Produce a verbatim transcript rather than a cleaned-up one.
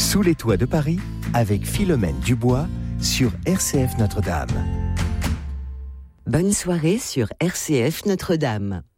Sous les toits de Paris, avec Philomène Dubois sur R C F Notre-Dame. Bonne soirée sur R C F Notre-Dame.